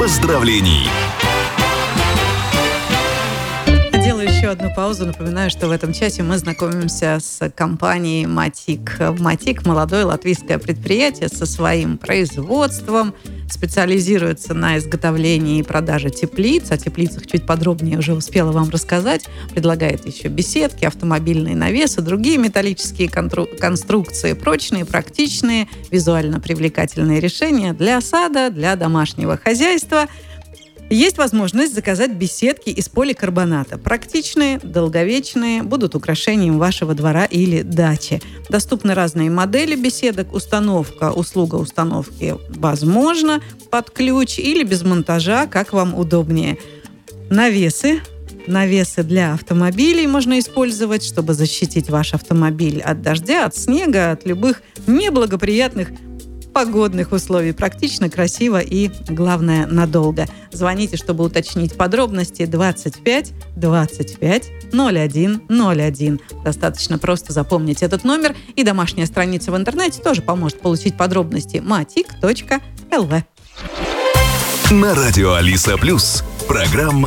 поздравлений. Делаю еще одну паузу. Напоминаю, что в этом часе мы знакомимся с компанией «Матик». «Матик» – молодое латвийское предприятие со своим производством. Специализируется на изготовлении и продаже теплиц. О теплицах чуть подробнее уже успела вам рассказать. Предлагает еще беседки, автомобильные навесы, другие металлические конструкции. Прочные, практичные, визуально привлекательные решения для сада, для домашнего хозяйства. Есть возможность заказать беседки из поликарбоната. Практичные, долговечные, будут украшением вашего двора или дачи. Доступны разные модели беседок. Услуга установки возможна под ключ или без монтажа, как вам удобнее. Навесы для автомобилей можно использовать, чтобы защитить ваш автомобиль от дождя, от снега, от любых неблагоприятных погодных условий. Практично, красиво и, главное, надолго. Звоните, чтобы уточнить подробности. 25 25 01 01. Достаточно просто запомнить этот номер. И домашняя страница в интернете тоже поможет получить подробности. matic.lv. На радио Алиса Плюс. Программа